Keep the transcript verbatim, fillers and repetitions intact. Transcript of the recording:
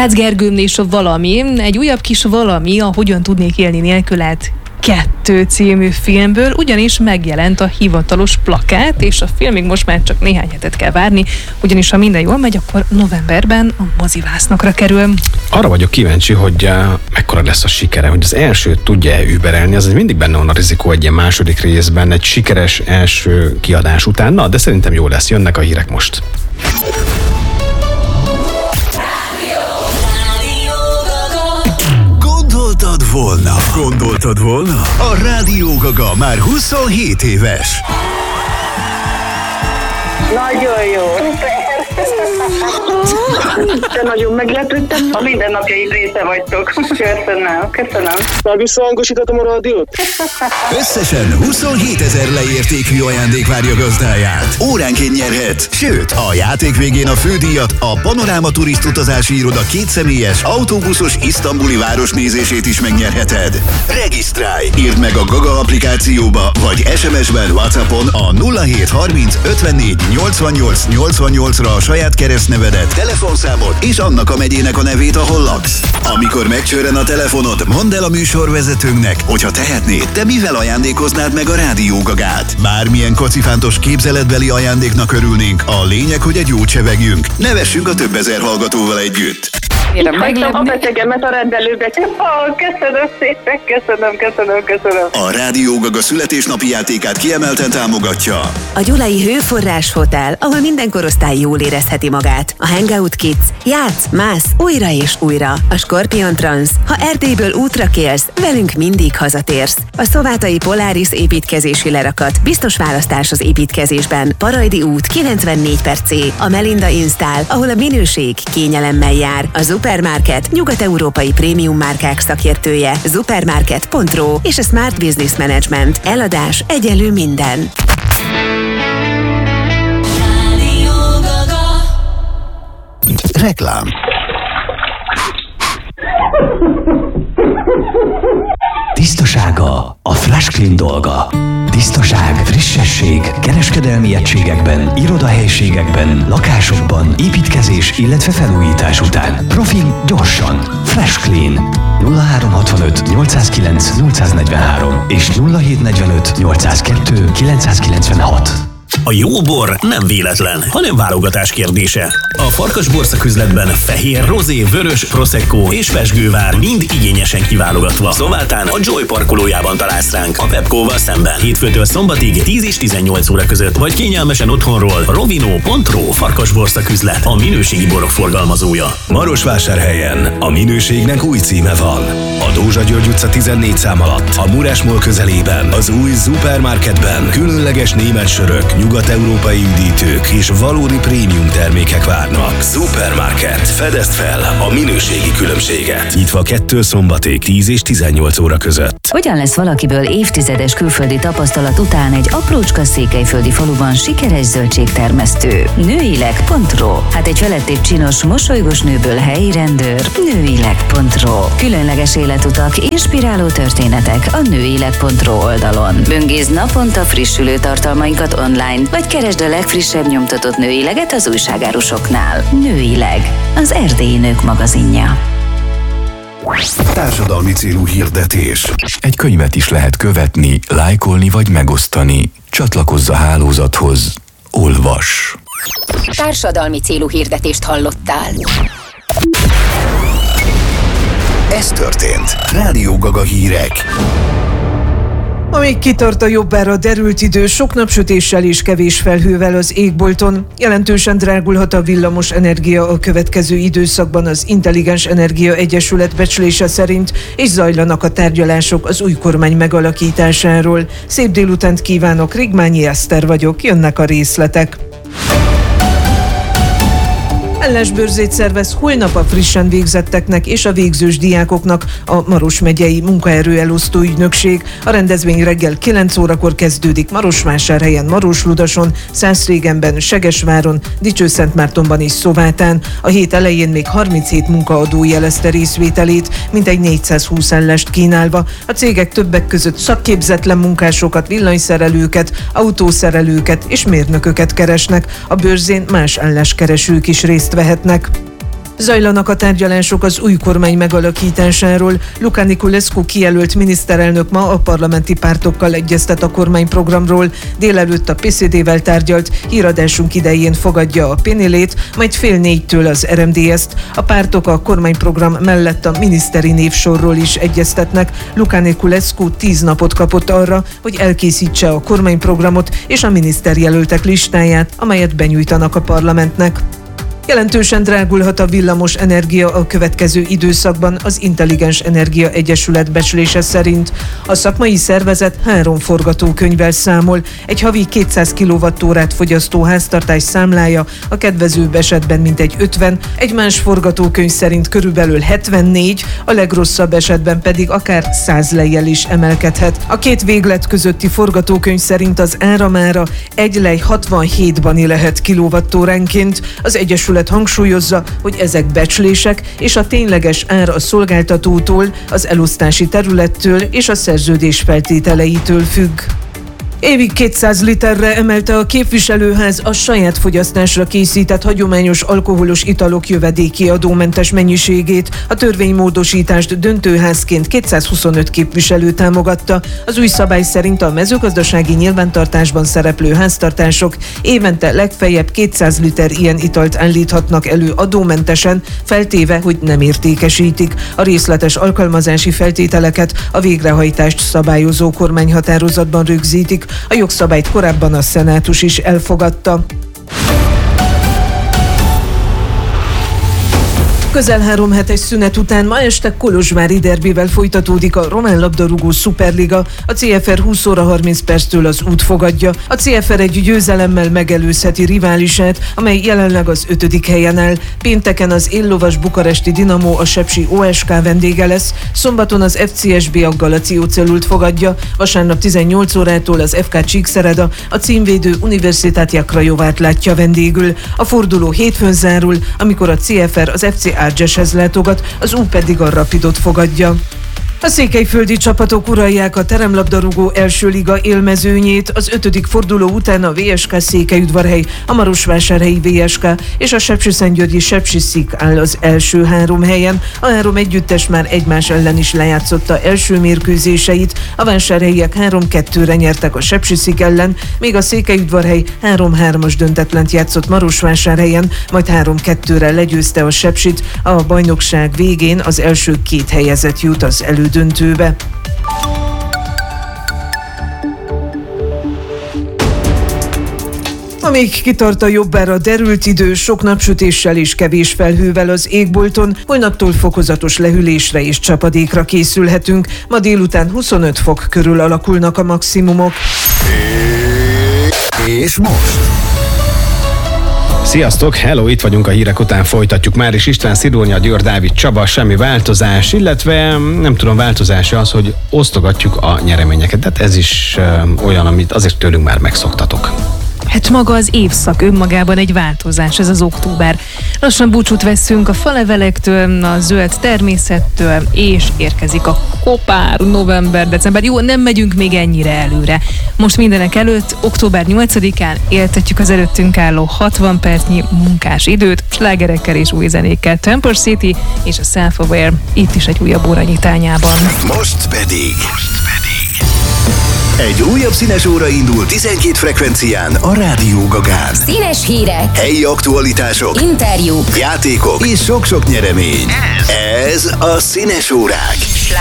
Rácz Gergőm és a valami, egy újabb kis valami, a Hogyan tudnék élni nélküled kettő című filmből, ugyanis megjelent a hivatalos plakát, és a filmig most már csak néhány hetet kell várni, ugyanis ha minden jól megy, akkor novemberben a mozivásznakra kerül. Arra vagyok kíváncsi, hogy uh, mekkora lesz a sikere, hogy az elsőt tudja-e überelni, az mindig benne van a rizikó egy ilyen második részben, egy sikeres első kiadás után, na, de szerintem jó lesz, jönnek a hírek most. Gondoltad volna? Gondoltad volna? A Rádió Gaga már huszonhét éves. Nagyon jó. De nagyon meglepődtem. A mindennapjaim része vagytok. Köszönöm, köszönöm. Már visszahangosítottam a rádiót? Összesen huszonhétezer leértékű ajándék várja gazdáját. Óránként nyerhet, sőt, a játék végén a fődíjat, a Panoráma Turist utazási iroda kétszemélyes autóbuszos isztambuli városnézését is megnyerheted. Regisztrálj! Írd meg a Gaga applikációba, vagy es em es-ben, WhatsAppon a nulla hét harminc ötvennégy nyolcvannyolc nyolcvannyolcra a saját keresztnevedet, telefonszámot és annak a megyének a nevét, ahol laksz. Amikor megcsörren a telefonod, mondd el a műsorvezetőnknek, hogyha tehetnéd, te mivel ajándékoznád meg a Rádió Gagát. Bármilyen kocifántos képzeletbeli ajándéknak örülnénk, a lényeg, hogy egy jót csevegjünk. Nevessünk a több ezer hallgatóval együtt. Itt hagytam a betegemet a rendelőbe. Oh, köszönöm szépen, köszönöm, köszönöm, köszönöm. A Rádió Gaga születésnapi játékát kiemelten támogatja a Gyulai Hőforrás Hotel, ahol minden korosztály jól érezheti magát. A Hangout Kids, játsz, mász, újra és újra. A Scorpion Trans, ha Erdélyből útra kérsz, velünk mindig hazatérsz. A Szovátai Polaris építkezési lerakat, biztos választás az építkezésben. Parajdi út kilencvennégy per C. A Melinda Install, ahol a minőség kényelemmel jár. A Supermarket, nyugat-európai prémium márkák szakértője, supermarket pont ro és a Smart Business Management. Eladás egyenlő minden. Reklám. Tisztasága a Fresh Clean dolga. Tisztaság, frissesség, kereskedelmi egységekben, irodahelyiségekben, lakásokban, építkezés, illetve felújítás után. Profi, gyorsan. Fresh Clean. nulla három hatvanöt nyolcszázkilenc nyolcszáznegyvenhárom és nulla hét negyvenöt nyolcszázkettő kilencszázkilencvenhat. A jó bor nem véletlen, hanem válogatás kérdése. A Farkas Borszaküzletben fehér, rozé, vörös, prosecco és pezsgővár mind igényesen kiválogatva. Szóváltán a Joy parkolójában találsz ránk, a Pepco-val szemben. Hétfőtől szombatig tíz és tizennyolc óra között, vagy kényelmesen otthonról rovino pont ro. Farkas Borszaküzlet, a minőségi borok forgalmazója. Marosvásárhelyen a minőségnek új címe van. A Dózsa György utca tizennégy szám alatt, a Murász Mall közelében, az új Supermarketben különleges német sörök, nyugat-európai üdítők és valódi prémium termékek várnak. Supermarket. Fedezd fel a minőségi különbséget. Nyitva kettő szombatig tíz és tizennyolc óra között. Hogyan lesz valakiből évtizedes külföldi tapasztalat után egy aprócska székelyföldi faluban sikeres zöldségtermesztő? nőileg pont ro. Hát egy felettébb csinos, mosolygós nőből helyi rendőr. nőileg pont ro. Különleges életutak, inspiráló történetek a nőileg pont ro oldalon. Böngész naponta frissülő tartalmainkat online, vagy keresd a legfrissebb nyomtatott nőileget az újságárusoknál. Nőileg, az erdélyi nők magazinja. Társadalmi célú hirdetés. Egy könyvet is lehet követni, lájkolni vagy megosztani. Csatlakozz a hálózathoz. Olvas. Társadalmi célú hirdetést hallottál. Ez történt. Rádió Gaga hírek. Amíg kitart a jobbára derült idő, sok napsütéssel és kevés felhővel az égbolton, jelentősen drágulhat a villamos energia a következő időszakban az Intelligens Energia Egyesület becslése szerint, és zajlanak a tárgyalások az új kormány megalakításáról. Szép délutánt kívánok, Rigmányi Eszter vagyok, jönnek a részletek. Állásbörzét szervez holnap a frissen végzetteknek és a végzős diákoknak a Maros megyei munkaerő elosztó ügynökség. A rendezvény reggel kilenc órakor kezdődik Marosvásárhelyen, Marosludason, Szászrégenben, Segesváron, Dicsőszentmártonban és Szovátán. A hét elején még harminchét munkaadó jelezte részvételét, mintegy négyszázhúsz állást kínálva. A cégek többek között szakképzetlen munkásokat, villanyszerelőket, autószerelőket és mérnököket keresnek. A bőrzén más álláskeresők is részt vehetnek. Zajlanak a tárgyalások az új kormány megalakításáról. Luca Niculescu kijelölt miniszterelnök ma a parlamenti pártokkal egyeztet a kormányprogramról. Délelőtt a pé cé dé-vel tárgyalt, híradásunk idején fogadja a Pénilét, majd fél négytől az er em dé est. A pártok a kormányprogram mellett a miniszteri névsorról is egyeztetnek. Luca Niculescu tíz napot kapott arra, hogy elkészítse a kormányprogramot és a miniszterjelöltek listáját, amelyet benyújtanak a parlamentnek. Jelentősen drágulhat a villamos energia a következő időszakban az Intelligens Energia Egyesület becslése szerint. A szakmai szervezet három forgatókönyvvel számol. Egy havi kétszáz kilowattórát fogyasztó háztartás számlája a kedvezőbb esetben mintegy ötven, egy más forgatókönyv szerint körülbelül hetvennégy, a legrosszabb esetben pedig akár száz lejjel is emelkedhet. A két véglet közötti forgatókönyv szerint az áramára egy lej hatvanhét bani lehet kilowattóránként. Az Egyesület hangsúlyozza, hogy ezek becslések, és a tényleges ár a szolgáltatótól, az elosztási területtől és a szerződés feltételeitől függ. Évig kétszáz literre emelte a képviselőház a saját fogyasztásra készített hagyományos alkoholos italok jövedéki adómentes mennyiségét. A törvénymódosítást döntőházként kétszázhuszonöt képviselő támogatta. Az új szabály szerint a mezőgazdasági nyilvántartásban szereplő háztartások évente legfeljebb kétszáz liter ilyen italt állíthatnak elő adómentesen, feltéve, hogy nem értékesítik. A részletes alkalmazási feltételeket a végrehajtást szabályozó kormányhatározatban rögzítik. A jogszabályt korábban a Szenátus is elfogadta. Közel három hetes szünet után ma este kolozsvári derbivel folytatódik a román labdarúgó szuperliga. A cé ef er húsz óra harminc perctől az út fogadja. A cé ef er egy győzelemmel megelőzheti riválisát, amely jelenleg az ötödik helyen áll. Pénteken az éllovas bukaresti Dinamo a sepsi o es ká vendége lesz, szombaton az ef cé es bé a Galaciócellult fogadja, vasárnap tizennyolc órától az ef ká Csíkszereda a címvédő Universitatea Craiovát látja vendégül. A forduló hétfőn zárul, amikor a cé ef er az ef cé Argyeshez látogat, az U pedig a Rapidot fogadja. A székelyföldi csapatok uralják a teremlabdarúgó első liga élmezőnyét. Az ötödik forduló után a vé es ká Székelyudvarhely, a Marosvásárhelyi vé es ká és a Sepsiszentgyörgyi Sepsiszik áll az első három helyen. A három együttes már egymás ellen is lejátszotta első mérkőzéseit. A vásárhelyiek három kettőre nyertek a Sepsiszik ellen, míg a Székelyudvarhely három hármas döntetlent játszott Marosvásárhelyen, majd három kettőre legyőzte a Sepsit. A bajnokság végén az első két helyezett jut az elődöntőbe. döntőbe. Amíg kitart a jobbára derült idő, sok napsütéssel és kevés felhővel az égbolton, holnaptól fokozatos lehűlésre és csapadékra készülhetünk. Ma délután huszonöt fok körül alakulnak a maximumok. És most? Sziasztok, hello, itt vagyunk a hírek után, folytatjuk már, és István Szidónia, Győr Dávid Csaba, semmi változás, illetve nem tudom, változása az, hogy osztogatjuk a nyereményeket, tehát ez is ö, olyan, amit azért tőlünk már megszoktatok. Hát maga az évszak önmagában egy változás, ez az október. Lassan búcsút veszünk a falevelektől, a zöld természettől, és érkezik a kopár november, december. Jó, nem megyünk még ennyire előre. Most mindenek előtt, október nyolcadikán éltetjük az előttünk álló hatvan percnyi munkás időt, slágerekkel és új zenékkel. Temper City és a Self-Aware itt is egy újabb óra nyitányában. Most pedig... Most pedig... Egy újabb színes óra indul tizenkét frekvencián a Rádió Gagán. Színes hírek, helyi aktualitások, interjúk, játékok és sok-sok nyeremény. Ez a Színes órák.